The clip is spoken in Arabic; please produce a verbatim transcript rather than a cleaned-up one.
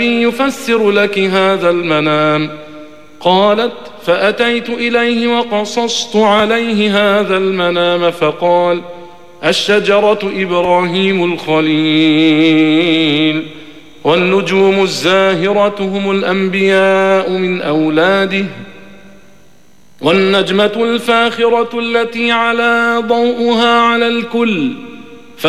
يفسر لك هذا المنام؟ قالت فأتيت إليه وقصصت عليه هذا المنام فقال الشجرة إبراهيم الخليل والنجوم الزاهرة هم الأنبياء من أولاده والنجمة الفاخرة التي على ضوءها على الكل